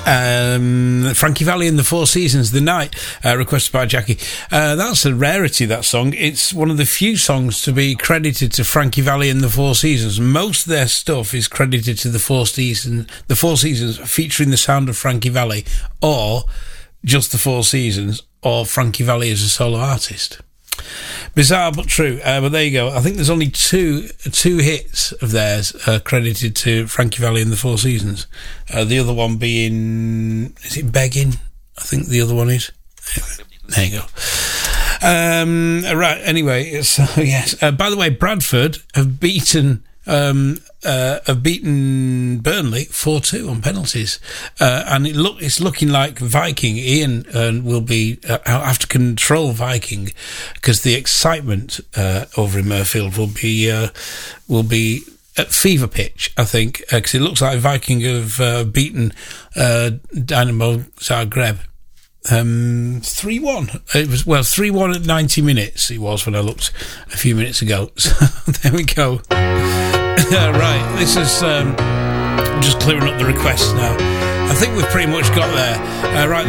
Frankie Valli and the Four Seasons, The Night, requested by Jackie. That's a rarity, that song. It's one of the few songs to be credited to Frankie Valli and the Four Seasons. Most of their stuff is credited to the Four Seasons featuring the sound of Frankie Valli, or just the Four Seasons, or Frankie Valli as a solo artist. Bizarre but true, but there you go. I think there's only two hits of theirs credited to Frankie Valli and the Four Seasons. The other one being, is it Begging? I think the other one is. There you go. Right, anyway, so yes. By the way, Bradford have beaten Burnley 4-2 on penalties, and it's looking like Viking Ian will be have to control Viking, because the excitement over in Murfield will be at fever pitch, I think, because it looks like Viking have beaten Dynamo Zagreb 3-1. It was 3-1 at 90 minutes. It was when I looked a few minutes ago. So there we go. Right, this is I'm just clearing up the requests now. I think we've pretty much got there. Right.